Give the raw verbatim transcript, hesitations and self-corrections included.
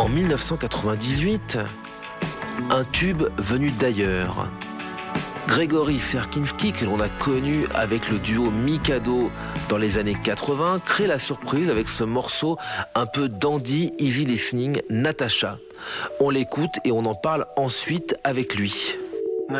En mille neuf cent quatre-vingt-dix-huit, un tube venu d'ailleurs. Grégory Ferkinski, que l'on a connu avec le duo Mikado dans les années quatre-vingts, crée la surprise avec ce morceau un peu dandy, easy listening, Natacha. On l'écoute et on en parle ensuite avec lui.